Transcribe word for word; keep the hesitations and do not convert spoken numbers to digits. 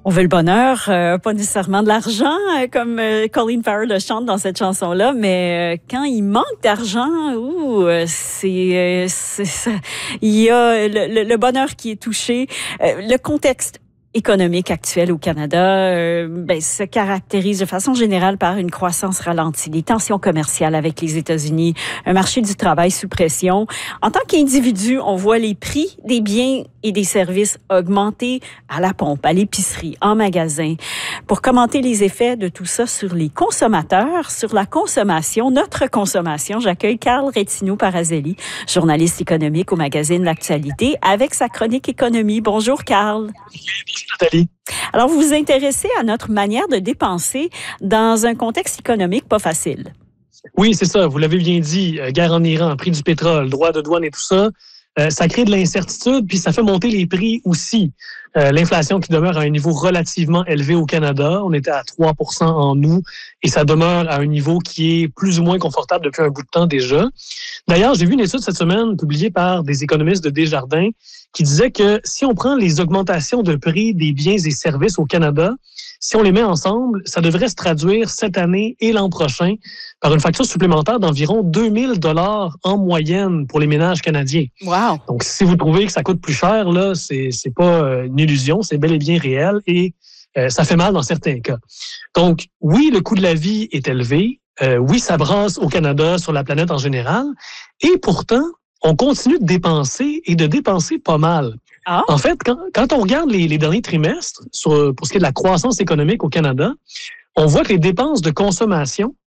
On veut le bonheur, euh, pas nécessairement de l'argent, euh, comme euh, Colin Farrell le chante dans cette chanson-là, mais euh, quand il manque d'argent, ouh, euh, c'est, euh, c'est ça. Il y a le, le, le bonheur qui est touché. Euh, le contexte économique actuel au Canada euh, ben, se caractérise de façon générale par une croissance ralentie, des tensions commerciales avec les États-Unis, un marché du travail sous pression. En tant qu'individu, on voit les prix des biens et des services augmenter à la pompe, à l'épicerie, en magasin. Pour commenter les effets de tout ça sur les consommateurs, sur la consommation, notre consommation, j'accueille Carl Retino-Parazelli, journaliste économique au magazine L'Actualité, avec sa chronique économie. Bonjour, Carl. Nathalie. Alors, vous vous intéressez à notre manière de dépenser dans un contexte économique pas facile. Oui, c'est ça. Vous l'avez bien dit. Euh, guerre en Iran, prix du pétrole, droits de douane et tout ça. Euh, ça crée de l'incertitude, puis ça fait monter les prix aussi. Euh, l'inflation qui demeure à un niveau relativement élevé au Canada. On était à trois pour cent en août et ça demeure à un niveau qui est plus ou moins confortable depuis un bout de temps déjà. D'ailleurs, j'ai vu une étude cette semaine publiée par des économistes de Desjardins qui disait que si on prend les augmentations de prix des biens et services au Canada, si on les met ensemble, ça devrait se traduire cette année et l'an prochain par une facture supplémentaire d'environ deux mille dollars en moyenne pour les ménages canadiens. Wow. Donc, si vous trouvez que ça coûte plus cher, là, c'est, c'est pas une illusion, c'est bel et bien réel et euh, ça fait mal dans certains cas. Donc, oui, le coût de la vie est élevé. Euh, oui, ça brasse au Canada, sur la planète en général. Et pourtant, on continue de dépenser et de dépenser pas mal. Ah. En fait, quand, quand on regarde les, les derniers trimestres sur, pour ce qui est de la croissance économique au Canada, on voit que les dépenses de consommation